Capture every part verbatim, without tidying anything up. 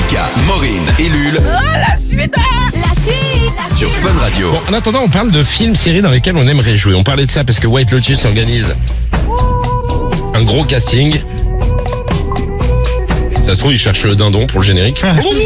Mika, Maureen et Lul. Oh, la suite La suite, la Sur Fun Radio. Bon, en attendant, on parle de films, séries dans lesquels on aimerait jouer. On parlait de ça parce que White Lotus organise un gros casting. Ça se trouve, ils cherchent le dindon pour le générique.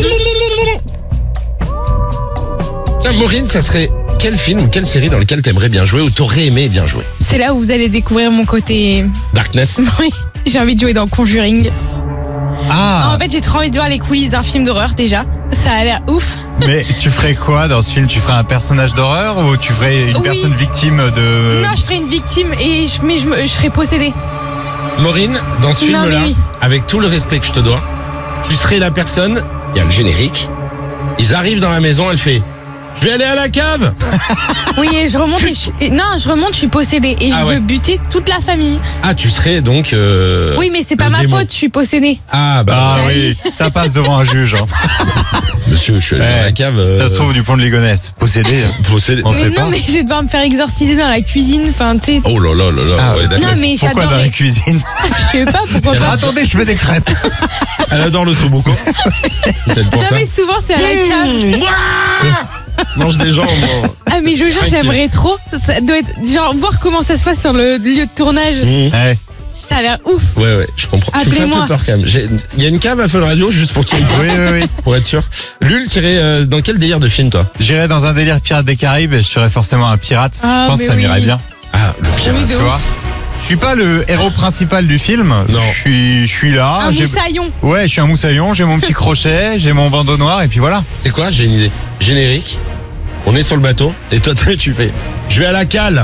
Tiens, Maureen, ça serait quel film ou quelle série dans lequel t'aimerais bien jouer ou t'aurais aimé bien jouer? C'est là où vous allez découvrir mon côté... Darkness. Oui, j'ai envie de jouer dans Conjuring. Ah, En fait, j'ai trop envie de voir les coulisses d'un film d'horreur déjà. Ça a l'air ouf. mais tu ferais quoi dans ce film? Tu ferais un personnage d'horreur ou tu ferais une Oui. personne victime de... Non, je ferais une victime et je, mais je, me, je serais possédée. Maureen, dans ce Non, film-là, mais oui. avec tout le respect que je te dois, tu serais la personne, il y a le générique, ils arrivent dans la maison, elle fait « Je vais aller à la cave !» Oui, et je remonte et je suis... et non, je remonte, je suis possédée et je Ah ouais. veux buter toute la famille. Ah, tu serais donc... euh, Oui, mais c'est pas le ma démon. faute, je suis possédée. Ah, bah, Ah oui, ça passe devant un juge. Hein. monsieur, je suis allé dans Ouais. la cave... euh, Ça se trouve du pont de Ligonnès. Possédé. possédé. On Mais sait non, pas. mais je vais devoir me faire exorciser dans la cuisine. Enfin, tu sais. Oh là là là là, Ah, ouais, d'accord. Non, mais Pourquoi j'adore. dans la cuisine? Je sais pas pourquoi pas. Attendez, je fais des crêpes. Elle adore le soubouco. Peut-être pour Non, ça. mais souvent, c'est à la cave. Mange des jambes. bon. Ah, mais je vous jure, Tranquille. j'aimerais trop. Ça doit être. Genre, voir comment ça se passe sur le lieu de tournage. Mmh. Ouais. Ça a l'air ouf. Ouais, ouais, je comprends. Tu me fais un peu Appelez-moi. peur quand même. J'ai- Il y a une cave à Fun Radio juste pour tirer. Oui, oui, oui. Pour être sûr. Lul, tirais euh, dans quel délire de film, toi? J'irais dans un délire Pirates des Caraïbes et je serais forcément un pirate. Ah, je pense mais que ça oui. m'irait bien. Ah, le pire. Oui, de Tu ouf. vois? Je suis pas le héros principal du film. Non. Je suis, je suis là. Un j'ai- moussaillon. Ouais, je suis un moussaillon, j'ai mon petit crochet, j'ai mon bandeau noir et puis voilà. C'est quoi? J'ai une idée. Générique. On est sur le bateau. Et toi, toi, tu fais. Je vais à la cale.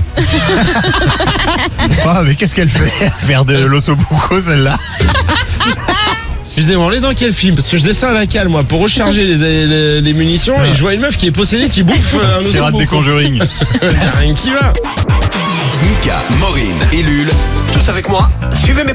Ah, mais qu'est-ce qu'elle fait? Faire de l'ossobuco, celle-là? Excusez-moi, on est dans quel film? Parce que je descends à la cale, moi, pour recharger les, les, les munitions. Et je vois une meuf qui est possédée, qui bouffe euh, un Pirate des ossobuco. Conjuring. Y a rien qui va. Mika, Maureen et Lul. Tous avec moi. Suivez mes